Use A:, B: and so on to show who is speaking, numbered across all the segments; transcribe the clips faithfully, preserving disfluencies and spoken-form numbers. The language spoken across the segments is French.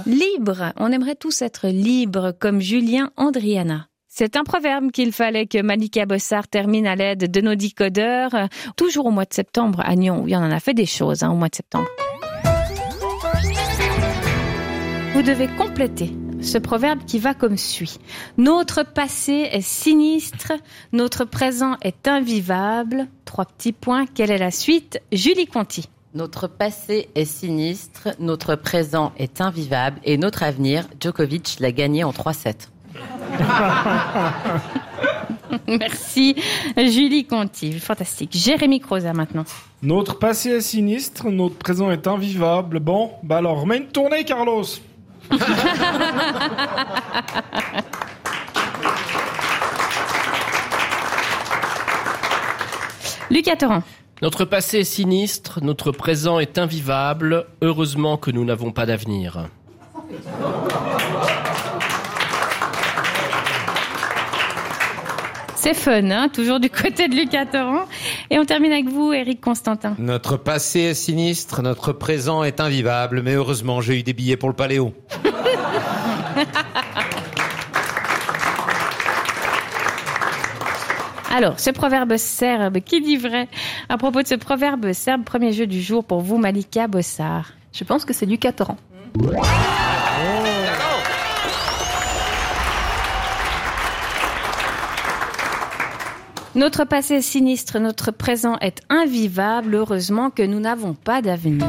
A: Libre. On aimerait tous être libres comme Julien Andriana. C'est un proverbe qu'il fallait que Malika Bossard termine à l'aide de nos décodeurs. Toujours au mois de septembre à Nyon. Oui, on en a fait des choses hein, au mois de septembre. Vous devez compléter ce proverbe qui va comme suit. Notre passé est sinistre, notre présent est invivable. Trois petits points. Quelle est la suite? Julie Conti.
B: Notre passé est sinistre, notre présent est invivable et notre avenir, Djokovic l'a gagné en trois sept.
A: Merci Julie Conti, fantastique. Jérémy Croza maintenant.
C: Notre passé est sinistre, notre présent est invivable. Bon, bah alors remets une tournée Carlos.
A: Lucas Torrent.
D: Notre passé est sinistre, notre présent est invivable. Heureusement que nous n'avons pas d'avenir.
A: C'est fun, hein, toujours du côté de Lucas Torrent. Et on termine avec vous, Éric Constantin.
E: Notre passé est sinistre, notre présent est invivable, mais heureusement, j'ai eu des billets pour le Paléo.
A: Alors, ce proverbe serbe, qui dit vrai? À propos de ce proverbe serbe, premier jeu du jour pour vous, Malika Bossard.
F: Je pense que c'est Lucas Torrent. Oh.
A: Notre passé est sinistre, notre présent est invivable. Heureusement que nous n'avons pas d'avenir.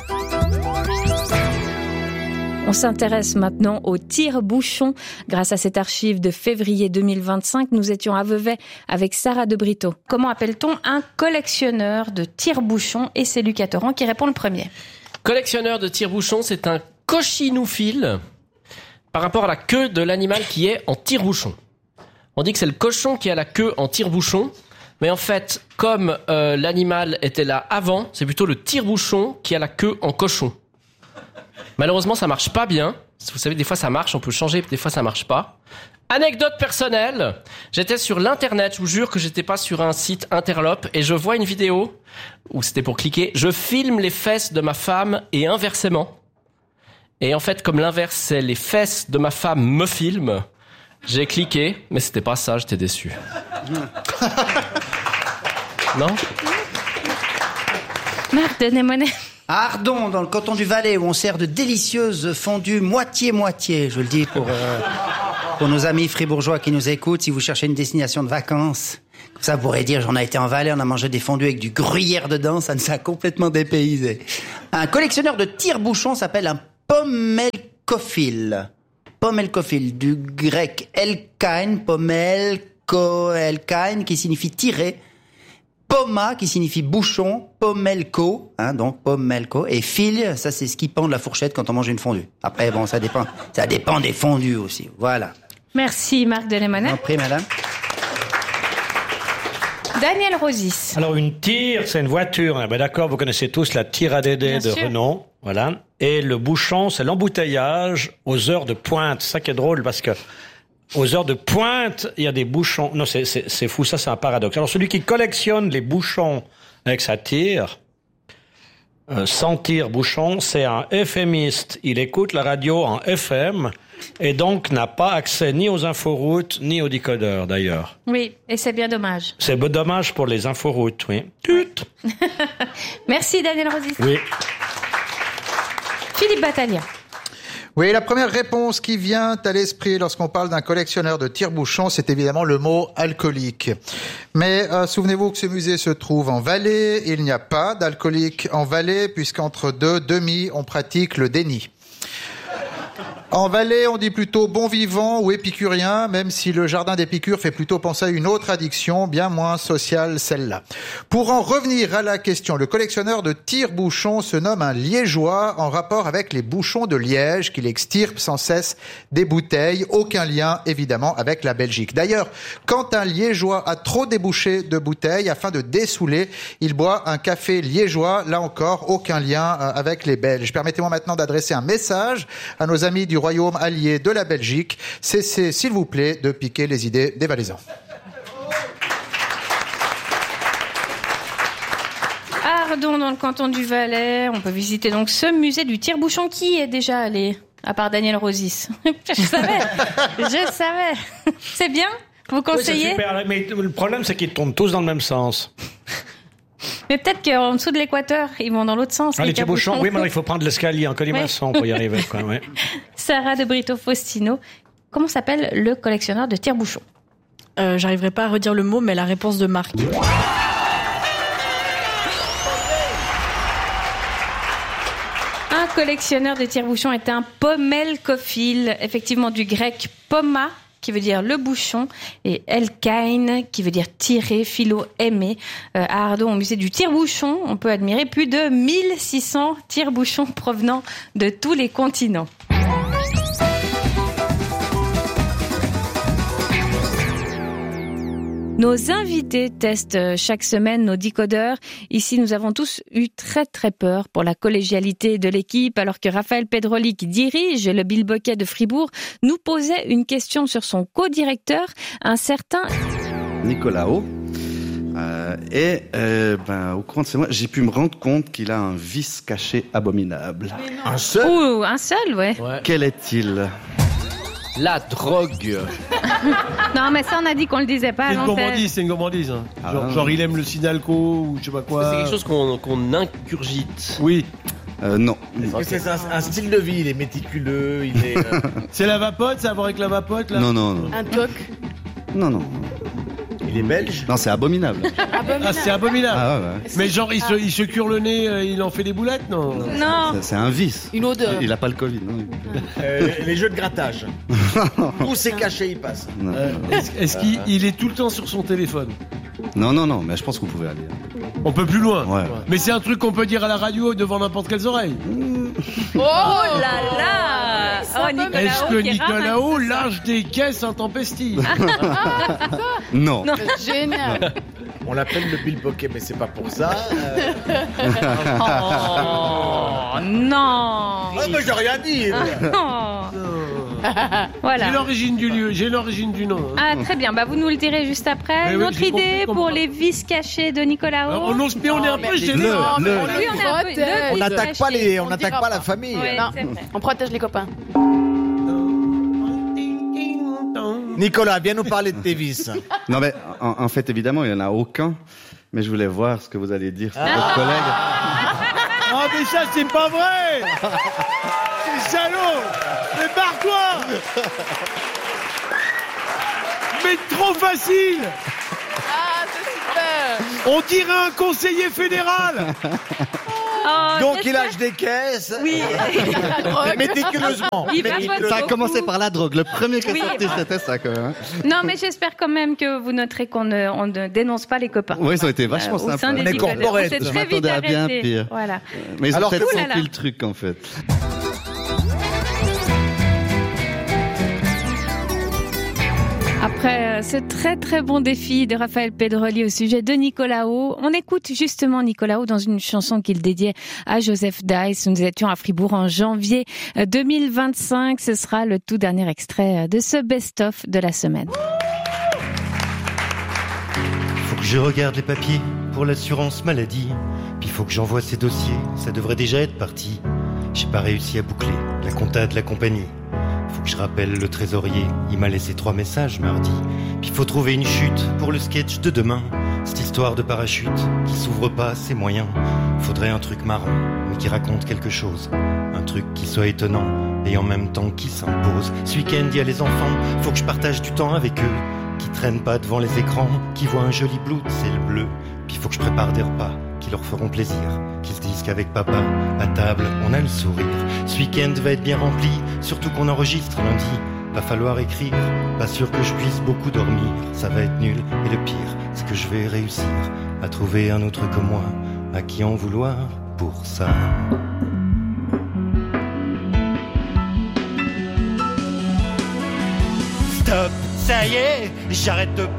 A: On s'intéresse maintenant au tire-bouchon. Grâce à cette archive de février deux mille vingt-cinq, nous étions à Vevey avec Sarah de Brito. Comment appelle-t-on un collectionneur de tire-bouchons? Et c'est Lucas Torrent qui répond le premier.
D: Collectionneur de tire-bouchon, c'est un cochinophile par rapport à la queue de l'animal qui est en tire-bouchon. On dit que c'est le cochon qui a la queue en tire-bouchon, mais en fait, comme euh, l'animal était là avant, c'est plutôt le tire-bouchon qui a la queue en cochon. Malheureusement, ça marche pas bien. Vous savez, des fois ça marche, on peut changer, des fois ça marche pas. Anecdote personnelle, j'étais sur l'internet, je vous jure que j'étais pas sur un site interlope, et je vois une vidéo, où c'était pour cliquer, je filme les fesses de ma femme et inversement. Et en fait, comme l'inverse, c'est les fesses de ma femme me filment, j'ai cliqué, mais c'était pas ça, j'étais déçu. Non?
A: Marc de Némonet.
G: À Ardon, dans le canton du Valais, où on sert de délicieuses fondues moitié-moitié. Je le dis pour, euh, pour nos amis fribourgeois qui nous écoutent, si vous cherchez une destination de vacances. Comme ça, vous pourrez dire, j'en ai été en Valais, on a mangé des fondues avec du gruyère dedans, ça nous a complètement dépaysé. Un collectionneur de tire-bouchons s'appelle un pommelkophile. Pommelkophile, du grec elkain, pommelko, elkain, qui signifie tirer. Poma, qui signifie bouchon, pommelko, hein, donc pommelko, et fil, ça c'est ce qui pend de la fourchette quand on mange une fondue. Après, bon, ça dépend, ça dépend des fondues aussi, voilà.
A: Merci Marc de Lémonet.
G: En prie, madame.
A: Daniel Rosis.
H: Alors une tire, c'est une voiture, hein. Ben d'accord, vous connaissez tous la tire A D D de sûr. Renault, voilà. Et le bouchon, c'est l'embouteillage aux heures de pointe. C'est ça qui est drôle parce que aux heures de pointe, il y a des bouchons. Non, c'est, c'est, c'est fou, ça, c'est un paradoxe. Alors, celui qui collectionne les bouchons avec sa tire, euh, sans tire-bouchon, c'est un euphémiste. Il écoute la radio en F M et donc n'a pas accès ni aux inforoutes, ni aux décodeurs, d'ailleurs.
A: Oui, et c'est bien dommage.
H: C'est dommage pour les inforoutes, oui. Tut.
A: Merci, Daniel Rosis.
H: Oui.
A: Philippe Battaglia.
I: Oui, la première réponse qui vient à l'esprit lorsqu'on parle d'un collectionneur de tire-bouchons, c'est évidemment le mot alcoolique. Mais euh, souvenez-vous que ce musée se trouve en Valais. Il n'y a pas d'alcoolique en Valais, puisqu'entre deux demi, on pratique le déni. En Valais, on dit plutôt bon vivant ou épicurien, même si le jardin d'Épicure fait plutôt penser à une autre addiction, bien moins sociale, celle-là. Pour en revenir à la question, le collectionneur de tire-bouchons se nomme un liégeois en rapport avec les bouchons de liège qu'il extirpe sans cesse des bouteilles. Aucun lien, évidemment, avec la Belgique. D'ailleurs, quand un liégeois a trop débouché de bouteilles, afin de dessouler, il boit un café liégeois. Là encore, aucun lien avec les Belges. Permettez-moi maintenant d'adresser un message à nos amis du royaume allié de la Belgique. Cessez, s'il vous plaît, de piquer les idées des Valaisans.
A: Ardon, dans le canton du Valais. On peut visiter donc ce musée du tire-bouchon. Qui est déjà allé à part Daniel Rosis. Je savais, je savais. C'est bien? Vous conseillez?
H: Oui, c'est super, mais le problème, c'est qu'ils tournent tous dans le même sens.
A: Mais peut-être qu'en dessous de l'équateur, ils vont dans l'autre sens.
H: Ah, les
A: les
H: tire-bouchons, oui, mais il faut prendre l'escalier en colimaçon
A: Ouais.
H: pour y arriver. Quoi, ouais.
A: Sarah de Brito Faustino, comment s'appelle le collectionneur de tire-bouchons?
F: Euh, j'arriverai pas à redire le mot, mais la réponse de Marc.
A: Un collectionneur de tire-bouchons est un pommelcophile, effectivement du grec poma, qui veut dire le bouchon, et elkain, qui veut dire tirer, philo, aimer. Euh, à Ardon, au musée du tire-bouchon, on peut admirer plus de mille six cents tire-bouchons provenant de tous les continents. Nos invités testent chaque semaine nos décodeurs. Ici, nous avons tous eu très très peur pour la collégialité de l'équipe, alors que Raphaël Pedroli, qui dirige le Bilboquet de Fribourg, nous posait une question sur son co-directeur, un certain
J: Nicolas O. Euh, et euh, ben, au courant de ces mois, j'ai pu me rendre compte qu'il a un vice caché abominable.
C: Un seul?
A: Ouh, un seul, ouais.
D: Ouais.
J: Quel est-il?
D: La drogue.
A: Non, mais ça, on a dit qu'on le disait pas à
K: C'est une
A: l'antenne.
K: gourmandise, c'est une gourmandise. Hein.
J: Ah,
K: genre,
J: non.
K: genre, il aime le Sinalco ou je sais pas quoi.
D: C'est quelque chose qu'on qu'on incurgite.
K: Oui.
J: Euh, non.
L: Est-ce que c'est un, un style de vie? Il est méticuleux, il est... euh,
K: C'est la vapote, ça a à voir avec la vapote là
J: Non, non, non.
F: Un toc.
J: Non, non.
L: Il est belge?
J: Non, c'est abominable.
K: Ah, c'est abominable.
J: Ah, ouais, ouais.
K: Mais genre, il se, il se cure le nez, euh, il en fait des boulettes, non?
A: Non.
J: C'est- C'est un vice.
F: Une odeur.
J: Il a pas le Covid, non?
L: Euh, les jeux de grattage. Où c'est caché, il passe.
J: Non,
K: Euh, Est-ce est-ce qu'il il est tout le temps sur son téléphone?
J: non, non, non, mais je pense que vous pouvez aller.
K: On peut plus loin.
J: Ouais.
K: Mais c'est un truc qu'on peut dire à la radio devant n'importe quelles oreilles.
A: Oh là là. Oh, Nicolas
K: Est-ce
A: O
K: que
A: qui
K: Nicolas
A: ramasse
K: O
A: ça.
K: lâche des caisses intempestives?
J: Non.
A: Non.
F: Génial.
L: On l'appelle le Bilboquet, mais c'est pas pour ça. Euh...
A: Oh non.
L: Ah, mais j'ai rien dit.
A: Oh. Voilà.
K: J'ai l'origine du lieu, j'ai l'origine du nom. hein.
A: Ah, très bien. Bah, vous nous le direz juste après.
K: Mais oui,
A: Notre
K: j'ai compris
A: idée
K: comment-
A: pour les vices cachés de Nicolas
K: Alors,
A: O.
K: on ose, mais on est un peu gêné.
J: Le, le.
A: Oui, on est un peu- le
L: On
A: vice
L: n'attaque pas
A: caché.
L: les, on
F: On
L: n'attaque
F: dira
L: pas
F: pas.
L: la famille.
A: Ouais,
F: Non.
A: c'est vrai.
F: On protège les copains.
L: Nicolas, viens nous parler de tes vices.
J: Non, mais en, en fait, évidemment, il n'y en a aucun. Mais je voulais voir ce que vous allez dire sur votre collègue.
K: Ah, mais ça, c'est pas vrai! C'est salaud! Mais barre-toi! Mais trop facile!
F: Ah, c'est super.
K: On dirait un conseiller fédéral!
A: Oh,
L: Donc il
A: j'espère-
L: lâche des caisses.
A: Oui.
L: Méticuleusement.
A: Il va
L: Méticuleusement.
J: Ça a commencé par la drogue. Le premier qui est
A: Oui.
J: sorti, c'était ça, quand même.
A: Non, mais j'espère quand même que vous noterez qu'on ne, on ne dénonce pas les copains.
J: Oui, ils ont été vachement
A: Euh, au
J: sympas.
A: sein des
L: On est
A: décodeurs.
L: corporate.
A: On s'est
J: Je
A: très vite
J: m'attendais à bien
A: arrêté.
J: pire.
A: Voilà.
J: Mais ils ont
L: Alors
J: peut-être
A: que-
J: compris
A: Oulala.
J: le truc, en fait.
A: Après euh, ce très très bon défi de Raphaël Pedroli au sujet de Nicolas O, on écoute justement Nicolas O dans une chanson qu'il dédiait à Joseph Dice. Nous étions à Fribourg en janvier deux mille vingt-cinq. Ce sera le tout dernier extrait de ce best-of de la semaine.
M: Faut que je regarde les papiers pour l'assurance maladie. Puis faut que j'envoie ces dossiers, ça devrait déjà être parti. J'ai pas réussi à boucler la compta de la compagnie. Faut que je rappelle le trésorier, il m'a laissé trois messages mardi. Puis faut trouver une chute pour le sketch de demain. Cette histoire de parachute qui s'ouvre pas, c'est moyen. Faudrait un truc marrant, mais qui raconte quelque chose. Un truc qui soit étonnant et en même temps qui s'impose. Ce week-end, il y a les enfants, faut que je partage du temps avec eux. Qui traînent pas devant les écrans, qui voient un joli blood, c'est le bleu. Puis faut que je prépare des repas qui leur feront plaisir, qui se disent qu'avec papa, à table, on a le sourire. Ce week-end va être bien rempli, surtout qu'on enregistre lundi. Va falloir écrire, pas sûr que je puisse beaucoup dormir. Ça va être nul, et le pire, c'est que je vais réussir à trouver un autre comme moi, à qui en vouloir pour ça. Stop, ça y est, j'arrête de